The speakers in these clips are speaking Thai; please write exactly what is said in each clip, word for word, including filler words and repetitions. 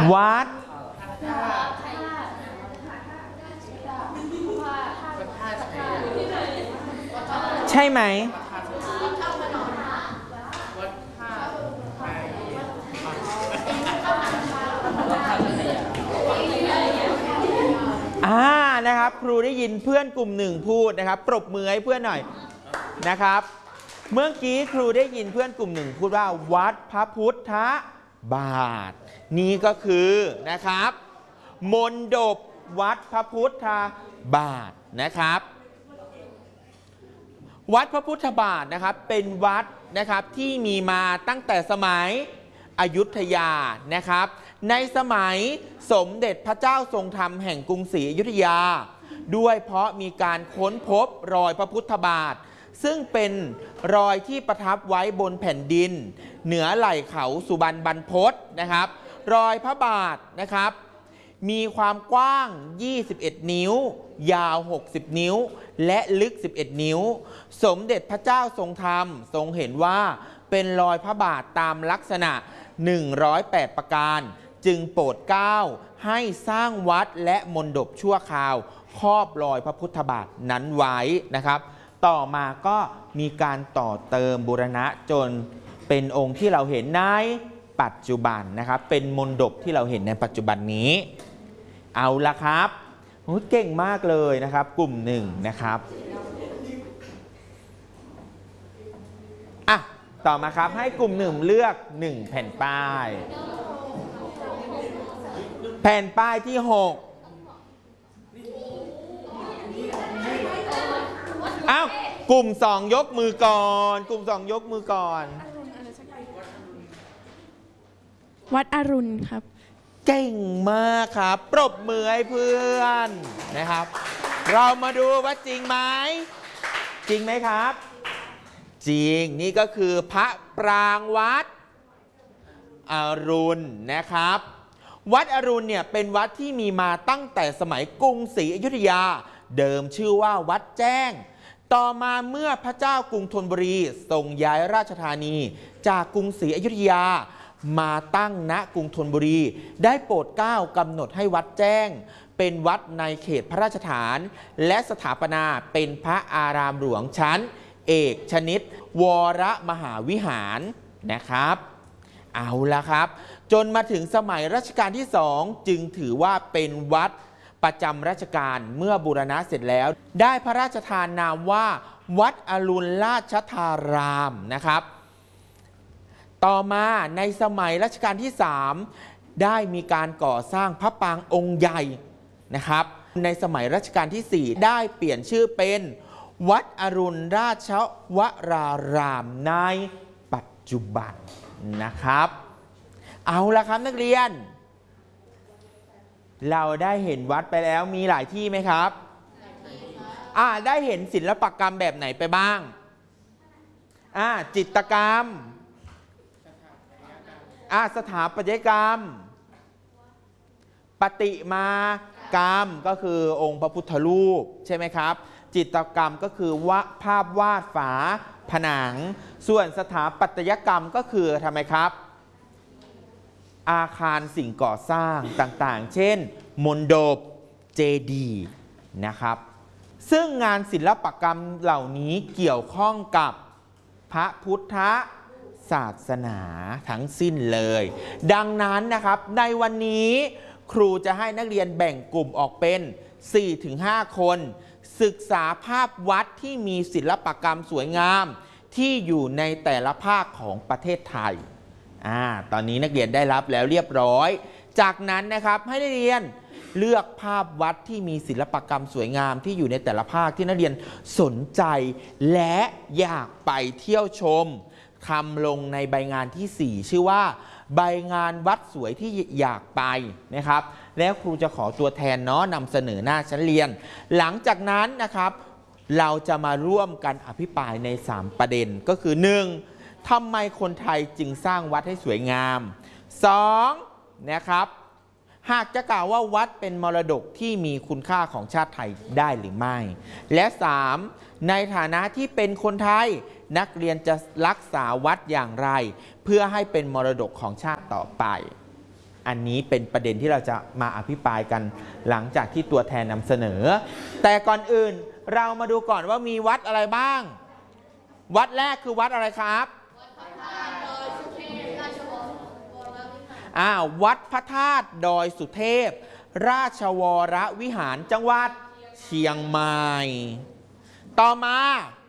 วัดใช่ไหมอ่านะครับครูได้ยินเพื่อนกลุ่มหนึ่งพูดนะครับปรบมือให้เพื่อนหน่อยนะครับเมื่อกี้ครูได้ยินเพื่อนกลุ่มหนึ่งพูดว่าวัดพระพุทธบาทนี่ก็คือนะครับมณฑปวัดพระพุทธบาทนะครับวัดพระพุทธบาทนะครับเป็นวัดนะครับที่มีมาตั้งแต่สมัยอยุธยานะครับในสมัยสมเด็จพระเจ้าทรงธรรมแห่งกรุงศรีอยุธยาด้วยเพราะมีการค้นพบรอยพระพุทธบาทซึ่งเป็นรอยที่ประทับไว้บนแผ่นดินเหนือไหล่เขาสุบรรณบรรพตนะครับรอยพระบาทนะครับมีความกว้างยี่สิบเอ็ดนิ้วยาวหกสิบนิ้วและลึกสิบเอ็ดนิ้วสมเด็จพระเจ้าทรงธรรมทรงเห็นว่าเป็นรอยพระบาทตามลักษณะหนึ่งร้อยแปดประการจึงโปรดเกล้าให้สร้างวัดและมณฑปชั่วคราวครอบรอยพระพุทธบาทนั้นไว้นะครับต่อมาก็มีการต่อเติมบูรณะจนเป็นองค์ที่เราเห็นในปัจจุบันนะครับเป็นมณฑปที่เราเห็นในปัจจุบันนี้เอาละครับเก่งมากเลยนะครับกลุ่มหนึ่งนะครับอ่ะต่อมาครับให้กลุ่มหนึ่งเลือกหนึ่งแผ่นป้ายแผ่นป้ายที่หกอ้าวกลุ่มสองยกมือก่อนกลุ่มสองยกมือก่อนวัดอรุณครับเก่งมากครับปรบมือให้เพื่อนนะครับเรามาดูว่าจริงไหมจริงไหมครับจริงนี่ก็คือพระปรางวัดอรุณนะครับวัดอรุณเนี่ยเป็นวัดที่มีมาตั้งแต่สมัยกรุงศรีอยุธยาเดิมชื่อว่าวัดแจ้งต่อมาเมื่อพระเจ้ากรุงธนบุรีทรงย้ายราชธานีจากกรุงศรีอยุธยามาตั้งณกรุงธนบุรีได้โปรดเกล้ากำหนดให้วัดแจ้งเป็นวัดในเขตพระราชฐานและสถาปนาเป็นพระอารามหลวงชั้นเอกชนิดวรมหาวิหารนะครับเอาละครับจนมาถึงสมัยรัชกาลที่สองจึงถือว่าเป็นวัดประจำราชการเมื่อบูรณะเสร็จแล้วได้พระราชทานนามว่าวัดอรุณราชธารามนะครับต่อมาในสมัยรัชกาลที่สามได้มีการก่อสร้างพระปรางองค์ใหญ่นะครับในสมัยรัชกาลที่สี่ได้เปลี่ยนชื่อเป็นวัดอรุณราชวรารามในปัจจุบันนะครับเอาละครับนักเรียนเราได้เห็นวัดไปแล้วมีหลายที่ไหมครับอ่าได้เห็นศิลปกรรมแบบไหนไปบ้างอ่าจิตรกรรมอ่าสถาปัตยกรรมประติมากรรมก็คือองค์พระพุทธรูปใช่ไหมครับจิตรกรรมก็คือวาดภาพวาดฝาผนังส่วนสถาปัตยกรรมก็คือทำไมครับอาคารสิ่งก่อสร้างต่างๆเช่นมณฑปเจดีย์นะครับซึ่งงานศิลปกรรมเหล่านี้เกี่ยวข้องกับพระพุทธศาสนาทั้งสิ้นเลยดังนั้นนะครับในวันนี้ครูจะให้นักเรียนแบ่งกลุ่มออกเป็น สี่ถึงห้า คนศึกษาภาพวัดที่มีศิลปกรรมสวยงามที่อยู่ในแต่ละภาคของประเทศไทยอ่าตอนนี้นักเรียนได้รับแล้วเรียบร้อยจากนั้นนะครับให้นักเรียนเลือกภาพวัดที่มีศิลปกรรมสวยงามที่อยู่ในแต่ละภาคที่นักเรียนสนใจและอยากไปเที่ยวชมทำลงในใบงานที่สี่ชื่อว่าใบงานวัดสวยที่อยากไปนะครับแล้วครูจะขอตัวแทนเนาะนำเสนอหน้าชั้นเรียนหลังจากนั้นนะครับเราจะมาร่วมกันอภิปรายในสามประเด็นก็คือ หนึ่ง. ทำไมคนไทยจึงสร้างวัดให้สวยงาม สอง. นะครับหากจะกล่าวว่าวัดเป็นมรดกที่มีคุณค่าของชาติไทยได้หรือไม่และ สาม. ในฐานะที่เป็นคนไทยนักเรียนจะรักษาวัดอย่างไรเพื่อให้เป็นมรดกของชาติต่อไปอันนี้เป็นประเด็นที่เราจะมาอภิปรายกันหลังจากที่ตัวแทนนำเสนอแต่ก่อนอื่นเรามาดูก่อนว่ามีวัดอะไรบ้างวัดแรกคือวัดอะไรครับอ้าววัดพระธาตุดอยสุเทพราชวรวิหารจังหวัดเชียงใหม่ต่อมา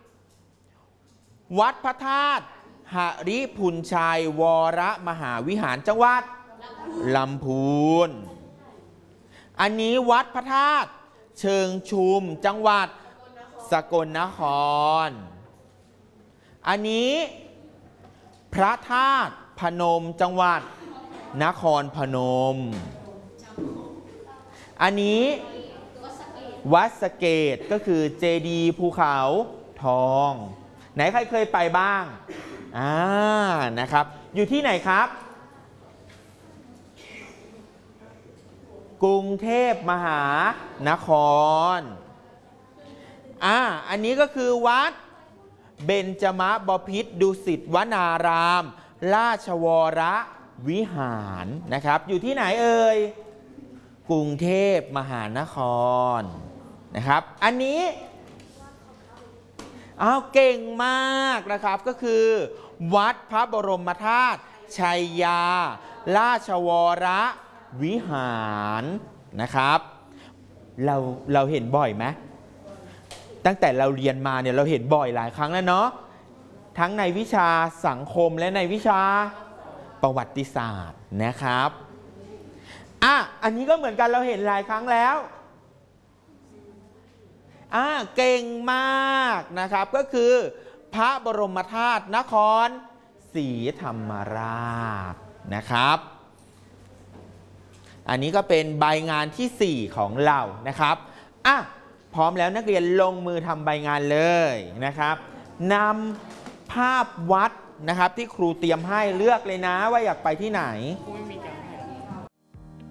วัดพระธาตุหริพุนชัยวรมหาวิหารจังหวัดลำพูนอันนี้วัดพระธาตุเชิงชุมจังหวัดสกลนครอันนี้พระธาตุพนมจังหวัดนครพนมอันนี้วัดสะเกษก็คือเจดีย์ภูเขาทองไหนใครเคยไปบ้างอ่านะครับอยู่ที่ไหนครับกรุงเทพมหานครอ่าอันนี้ก็คือวัดเบญจมบพิตรดุสิตวนาราม ราชวรวิหารนะครับอยู่ที่ไหนเอ่ยกรุงเทพมหานครนะครับอันนี้อ้าวเก่งมากนะครับก็คือวัดพระบรมธาตุชัยยาราชวรวิหารนะครับเราเราเห็นบ่อยไหมตั้งแต่เราเรียนมาเนี่ยเราเห็นบ่อยหลายครั้งแล้วเนาะทั้งในวิชาสังคมและในวิชาประวัติศาสตร์นะครับอ่ะอันนี้ก็เหมือนกันเราเห็นหลายครั้งแล้วอ่ะเก่งมากนะครับก็คือพระบรมธาตุนครศรีธรรมราชนะครับอันนี้ก็เป็นใบงานที่สี่ของเรานะครับอ่ะพร้อมแล้วนักเรียนลงมือทำใบงานเลยนะครับนำภาพวัดนะครับที่ครูเตรียมให้เลือกเลยนะว่าอยากไปที่ไหนไม่มี